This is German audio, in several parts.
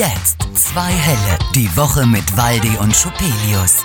Jetzt zwei Helle, die Woche mit Waldi und Schupelius.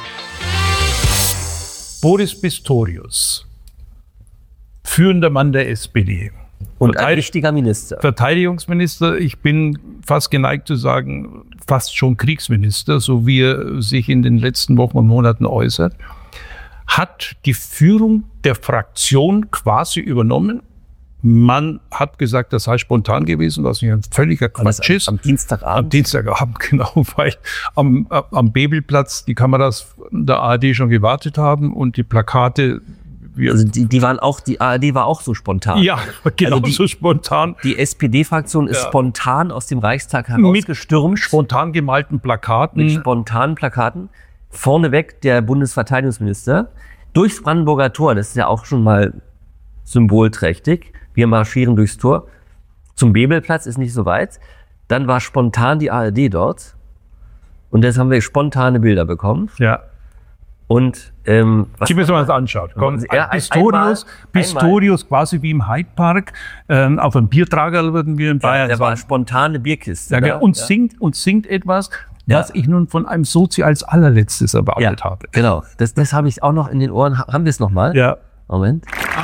Boris Pistorius, führender Mann der SPD. Und ein wichtiger Minister. Verteidigungsminister, ich bin fast geneigt zu sagen, fast schon Kriegsminister, so wie er sich in den letzten Wochen und Monaten äußert, hat die Führung der Fraktion quasi übernommen. Man hat gesagt, das sei spontan gewesen, was ein völliger Quatsch ist. Am Dienstagabend? Am Dienstagabend, genau, weil am Bebelplatz die Kameras der ARD schon gewartet haben und die Plakate... Also die ARD war auch so spontan. Ja, genau, also so spontan. Die SPD-Fraktion ist spontan aus dem Reichstag herausgestürmt. Mit spontan gemalten Plakaten. Mit spontanen Plakaten. Vorneweg der Bundesverteidigungsminister. Durchs Brandenburger Tor, das ist ja auch schon mal symbolträchtig. Wir marschieren durchs Tor. Zum Bebelplatz ist nicht so weit. Dann war spontan die ARD dort. Und jetzt haben wir spontane Bilder bekommen. Ja. Und was müssen wir uns anschauen. Pistorius quasi wie im Hyde Park. Auf einem Biertrager würden wir in Bayern der war spontane Bierkiste. Ja, und singt etwas, was ich nun von einem Sozi als allerletztes erwartet habe. Genau, das habe ich auch noch in den Ohren. Haben wir es nochmal? Ja. Moment.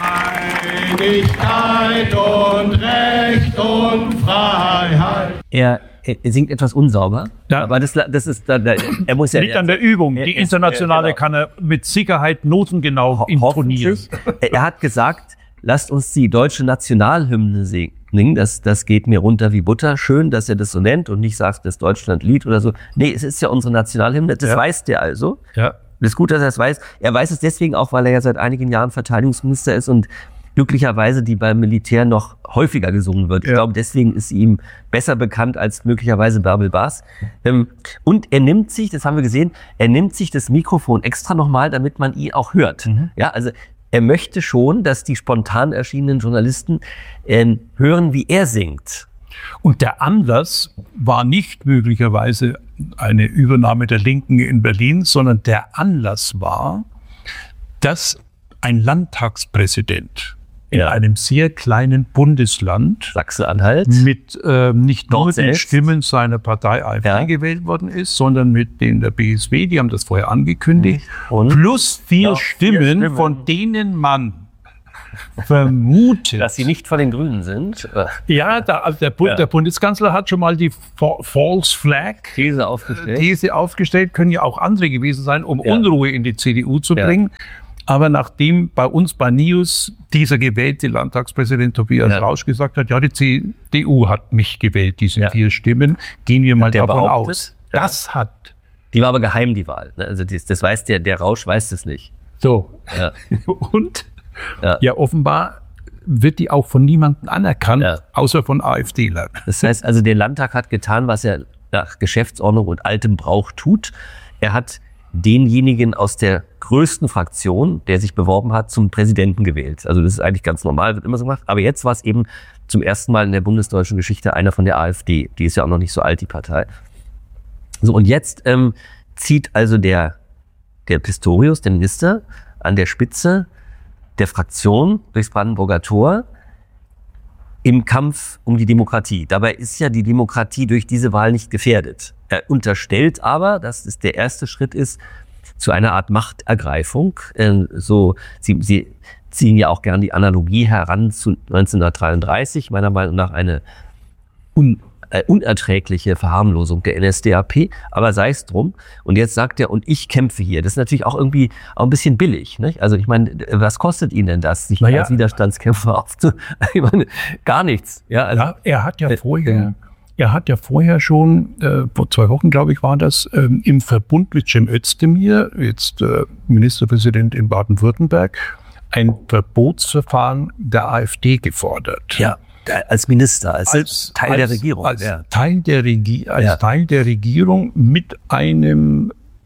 Einigkeit und Recht und Freiheit. Er singt etwas unsauber, aber das ist er muss ja liegt an der Übung. Die internationale kann er mit Sicherheit notengenau intonieren. Er hat gesagt, lasst uns die deutsche Nationalhymne singen. Das geht mir runter wie Butter. Schön, dass er das so nennt und nicht sagt, das Deutschlandlied oder so. Nee, es ist ja unsere Nationalhymne. Das weiß der also. Ja. Das ist gut, dass er es weiß. Er weiß es deswegen auch, weil er ja seit einigen Jahren Verteidigungsminister ist und glücklicherweise die beim Militär noch häufiger gesungen wird. Ich glaube, deswegen ist sie ihm besser bekannt als möglicherweise Bärbel Bas. Und er nimmt sich, das haben wir gesehen, er nimmt sich das Mikrofon extra nochmal, damit man ihn auch hört. Ja, also er möchte schon, dass die spontan erschienenen Journalisten hören, wie er singt. Und der Anlass war nicht möglicherweise eine Übernahme der Linken in Berlin, sondern der Anlass war, dass ein Landtagspräsident in einem sehr kleinen Bundesland Sachsen-Anhalt mit nicht nur den selbst Stimmen seiner Partei AfD gewählt worden ist, sondern mit denen der BSW, die haben das vorher angekündigt, und plus vier Stimmen, von denen man vermutet, dass sie nicht von den Grünen sind. Ja, der Bundeskanzler hat schon mal die False Flag These aufgestellt, können ja auch andere gewesen sein, um Unruhe in die CDU zu bringen. Aber nachdem bei uns bei NEWS dieser gewählte Landtagspräsident Tobias Rausch gesagt hat, ja, die CDU hat mich gewählt, diese 4 Stimmen, gehen wir mal davon aus. Das hat. Die war aber geheim, die Wahl. Also das weiß der Rausch weiß das nicht. So. Ja. Und offenbar wird die auch von niemandem anerkannt, außer von AfDlern. Das heißt also, der Landtag hat getan, was er nach Geschäftsordnung und altem Brauch tut. Er hat denjenigen aus der größten Fraktion, der sich beworben hat, zum Präsidenten gewählt. Also das ist eigentlich ganz normal, wird immer so gemacht. Aber jetzt war es eben zum ersten Mal in der bundesdeutschen Geschichte einer von der AfD. Die ist ja auch noch nicht so alt, die Partei. So, und jetzt zieht also der Pistorius, der Minister, an der Spitze der Fraktion durchs Brandenburger Tor im Kampf um die Demokratie. Dabei ist ja die Demokratie durch diese Wahl nicht gefährdet. Er unterstellt aber, dass es der erste Schritt ist zu einer Art Machtergreifung. Sie ziehen ja auch gern die Analogie heran zu 1933, meiner Meinung nach eine unerträgliche Verharmlosung der NSDAP, aber sei es drum. Und jetzt sagt er, und ich kämpfe hier. Das ist natürlich auch irgendwie auch ein bisschen billig, nicht? Also ich meine, was kostet ihn denn das, sich als Widerstandskämpfer aufzunehmen? Ich meine, gar nichts. Ja, also, er hat ja vorher schon, vor 2 Wochen, glaube ich, war das, im Verbund mit Cem Özdemir, jetzt Ministerpräsident in Baden-Württemberg, ein Verbotsverfahren der AfD gefordert. Ja. Als Minister, als Teil der Regierung. Als Teil der Regierung mit einem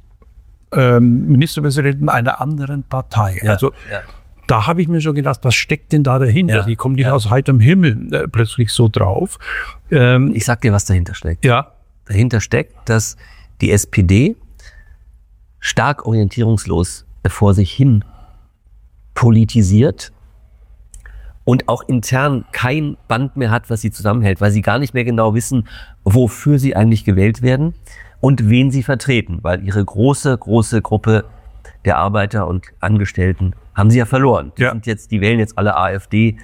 Ministerpräsidenten einer anderen Partei. Da habe ich mir schon gedacht, was steckt denn da dahinter? Die kommen nicht aus heiterem Himmel plötzlich so drauf. Ich sag dir, was dahinter steckt. Ja. Dahinter steckt, dass die SPD stark orientierungslos vor sich hin politisiert und auch intern kein Band mehr hat, was sie zusammenhält, weil sie gar nicht mehr genau wissen, wofür sie eigentlich gewählt werden und wen sie vertreten, weil ihre große Gruppe der Arbeiter und Angestellten haben sie ja verloren. Die wählen jetzt alle AfD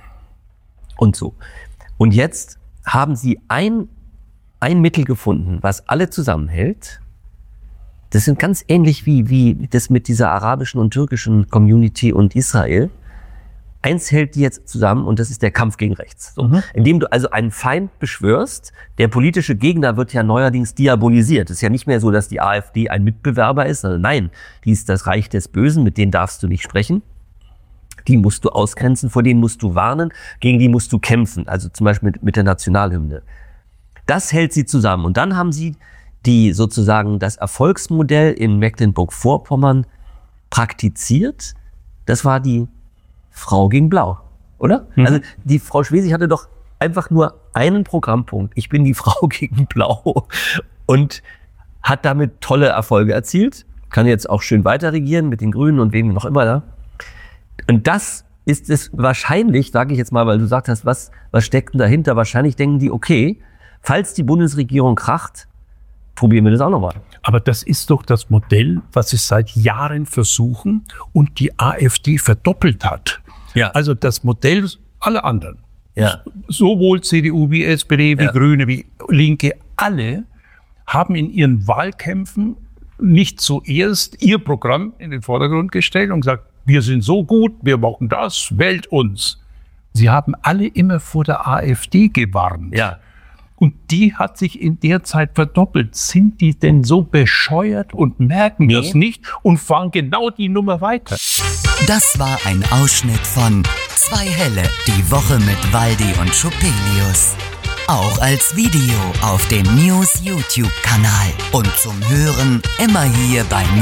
und so. Und jetzt haben sie ein Mittel gefunden, was alle zusammenhält. Das sind ganz ähnlich wie das mit dieser arabischen und türkischen Community und Israel. Eins hält die jetzt zusammen und das ist der Kampf gegen rechts. So. Indem du also einen Feind beschwörst, der politische Gegner wird ja neuerdings diabolisiert. Es ist ja nicht mehr so, dass die AfD ein Mitbewerber ist, sondern nein, die ist das Reich des Bösen, mit denen darfst du nicht sprechen. Die musst du ausgrenzen, vor denen musst du warnen, gegen die musst du kämpfen, also zum Beispiel mit der Nationalhymne. Das hält sie zusammen. Und dann haben sie das Erfolgsmodell in Mecklenburg-Vorpommern praktiziert. Das war die Frau gegen Blau, oder? Also die Frau Schwesig hatte doch einfach nur einen Programmpunkt. Ich bin die Frau gegen Blau und hat damit tolle Erfolge erzielt. Kann jetzt auch schön weiter regieren mit den Grünen und wem noch immer da. Und das ist es wahrscheinlich, sage ich jetzt mal, weil du gesagt hast, was steckt denn dahinter? Wahrscheinlich denken die, okay, falls die Bundesregierung kracht, probieren wir das auch nochmal. Aber das ist doch das Modell, was sie seit Jahren versuchen und die AfD verdoppelt hat. Ja. Also das Modell aller anderen, Ja. sowohl CDU wie SPD, wie Grüne, wie Linke, alle haben in ihren Wahlkämpfen nicht zuerst ihr Programm in den Vordergrund gestellt und gesagt, wir sind so gut, wir machen das, wählt uns. Sie haben alle immer vor der AfD gewarnt. Ja. Und die hat sich in der Zeit verdoppelt. Sind die denn so bescheuert und merken das nicht und fahren genau die Nummer weiter? Das war ein Ausschnitt von Zwei Helle, die Woche mit Waldi und Schupelius. Auch als Video auf dem News YouTube-Kanal und zum Hören immer hier bei